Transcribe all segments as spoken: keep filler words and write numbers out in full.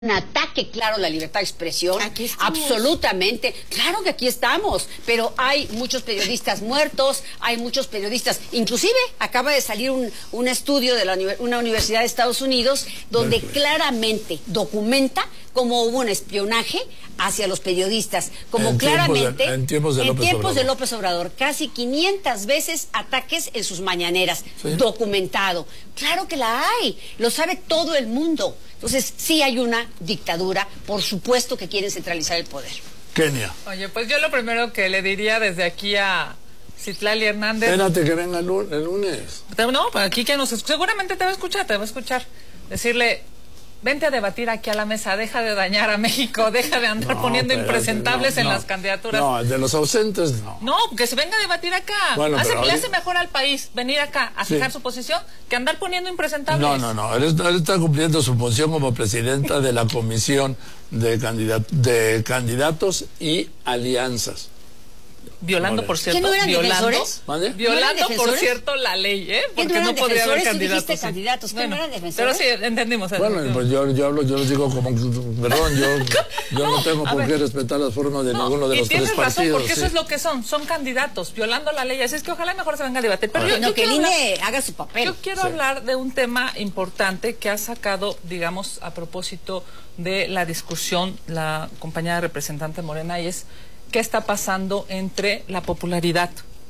un ataque claro a la libertad de expresión, absolutamente, claro que aquí estamos, pero hay muchos periodistas muertos, hay muchos periodistas, inclusive acaba de salir un, un estudio de la, una universidad de Estados Unidos donde bueno, pues. claramente documenta cómo hubo un espionaje hacia los periodistas, como en claramente tiempos de, en tiempos, de, en López tiempos de López Obrador, casi quinientas veces ataques en sus mañaneras, ¿sí? Documentado. Claro que la hay, lo sabe todo el mundo. Entonces, sí hay una dictadura, por supuesto que quieren centralizar el poder. Kenia. Oye, pues yo lo primero que le diría desde aquí a Citlali Hernández... Espérate que venga el lunes. No, aquí que nos... Seguramente te va a escuchar, te va a escuchar. Decirle... Vente a debatir aquí a la mesa, deja de dañar a México, deja de andar no, poniendo impresentables no, no, en las candidaturas. No, de los ausentes no. No, que se venga a debatir acá. Bueno, hace, le hace mejor al país venir acá a fijar sí. su posición que andar poniendo impresentables. No, no, no, él está, él está cumpliendo su función como presidenta de la Comisión de, candidat de Candidatos y Alianzas. Violando, por cierto, ¿Qué no eran violando, defensores? violando, ¿No por cierto, la ley, ¿eh? Porque no, no podría haber candidatos. ¿Sí? candidatos? Bueno, no eran defensores? Pero sí, entendimos. Bueno, pues yo, yo hablo, yo lo digo como, perdón, yo, yo no, no tengo por qué respetar las formas de no, ninguno de los tres partidos. Tienes razón, porque sí. eso es lo que son, son candidatos, violando la ley. Así es que ojalá mejor se venga a debatir. Pero yo, no, yo que el I N E haga su papel. Yo quiero sí. hablar de un tema importante que ha sacado, digamos, a propósito de la discusión la compañera representante Morena, y es qué está pasando entre la popularidad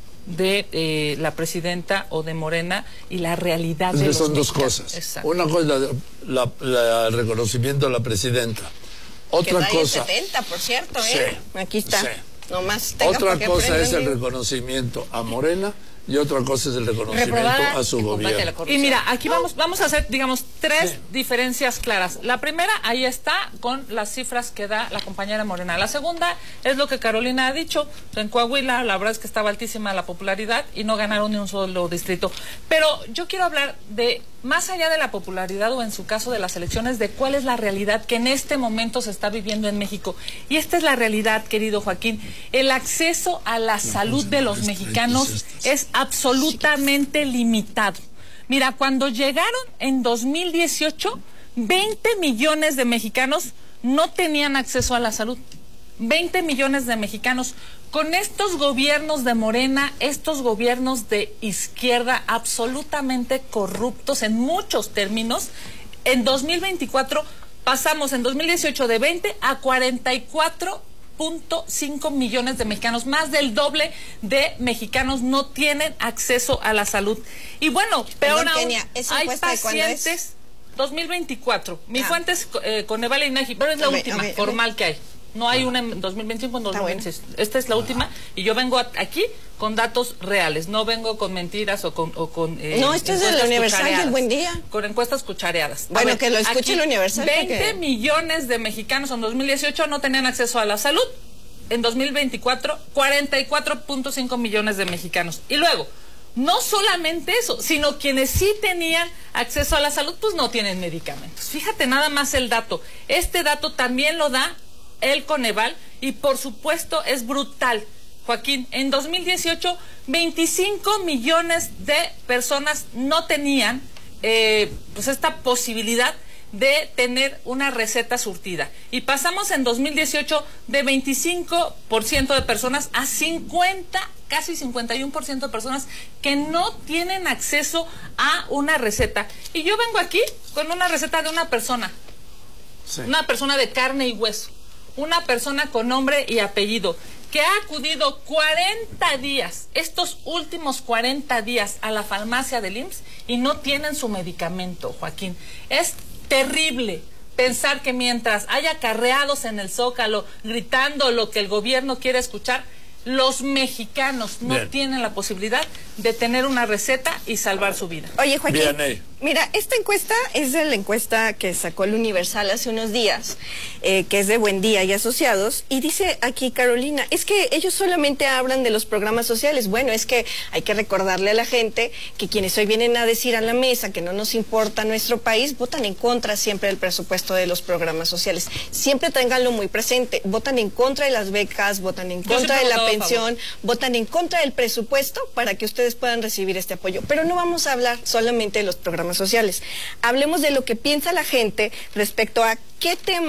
de eh, la presidenta o de Morena y la realidad es de que los son mexicanos. Dos cosas. Exacto. Una cosa es la, la, el reconocimiento a la presidenta. Otra que cosa. setenta, por cierto, ¿eh? Sí, aquí está. Sí. Nomás Otra cosa es el reconocimiento a Morena. Y otra cosa es el reconocimiento Reprobada a su gobierno. Y mira, aquí vamos, vamos a hacer, digamos, tres sí. diferencias claras. La primera, ahí está, con las cifras que da la compañera Morena. La segunda es lo que Carolina ha dicho. En Coahuila, la verdad es que estaba altísima la popularidad y no ganaron ni un solo distrito. Pero yo quiero hablar de, más allá de la popularidad o en su caso de las elecciones, de cuál es la realidad que en este momento se está viviendo en México. Y esta es la realidad, querido Joaquín. El acceso a la salud de los mexicanos es absolutamente limitado. Mira, cuando llegaron en dos mil dieciocho, veinte millones de mexicanos no tenían acceso a la salud. veinte millones de mexicanos. Con estos gobiernos de Morena, estos gobiernos de izquierda absolutamente corruptos en muchos términos, en dos mil veinticuatro pasamos en dos mil dieciocho de veinte a cuarenta y cuatro punto cinco millones de mexicanos, más del doble de mexicanos no tienen acceso a la salud. Y bueno, peor aún, Kenia, hay pacientes, dos mil veinticuatro, mi ah. fuente es eh, Coneval e INEGI, pero es la okay, última okay, formal okay. que hay. No hay una en dos mil veinticinco, en dos mil veintiséis. Bueno. Esta es la última y yo vengo aquí con datos reales, no vengo con mentiras o con... O con eh, no, esto es el Universal del Buen Día. Con encuestas cuchareadas. Bueno, ver, que lo escuche el Universal. veinte porque... millones de mexicanos en dos mil dieciocho no tenían acceso a la salud. En dos mil veinticuatro, cuarenta y cuatro punto cinco millones de mexicanos. Y luego, no solamente eso, sino quienes sí tenían acceso a la salud, pues no tienen medicamentos. Fíjate nada más el dato. Este dato también lo da el Coneval y por supuesto es brutal. Joaquín, en dos mil dieciocho, veinticinco millones de personas no tenían eh, pues esta posibilidad de tener una receta surtida. Y pasamos en dos mil dieciocho de veinticinco por ciento de personas a cincuenta, casi cincuenta y uno por ciento de personas que no tienen acceso a una receta. Y yo vengo aquí con una receta de una persona, sí. una persona de carne y hueso, una persona con nombre y apellido, que ha acudido cuarenta días, estos últimos cuarenta días a la farmacia del I M S S y no tienen su medicamento, Joaquín. Es terrible pensar que mientras haya acarreados en el Zócalo gritando lo que el gobierno quiere escuchar, los mexicanos no Bien. tienen la posibilidad de tener una receta y salvar su vida. Oye, Joaquín, Bien, mira, esta encuesta es de la encuesta que sacó el Universal hace unos días, eh, que es de Buen Día y Asociados, y dice aquí Carolina, es que ellos solamente hablan de los programas sociales. Bueno, es que hay que recordarle a la gente que quienes hoy vienen a decir a la mesa que no nos importa nuestro país, votan en contra siempre del presupuesto de los programas sociales. Siempre ténganlo muy presente, votan en contra de las becas, votan en contra de la pensión, votan en contra del presupuesto para que ustedes puedan recibir este apoyo. Pero no vamos a hablar solamente de los programas programas sociales. Hablemos de lo que piensa la gente respecto a qué tema